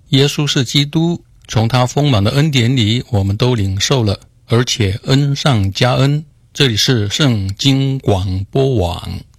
耶稣是基督，从他丰满的恩典里我们都领受了，而且恩上加恩。这里是圣经广播网。